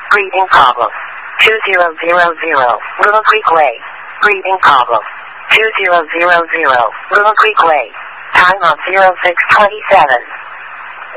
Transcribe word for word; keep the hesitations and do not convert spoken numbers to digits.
Breathing problem. two zero zero zero, Willow Creek Way. Breathing problem. two zero zero zero, Willow Creek Way. Time of zero six twenty-seven.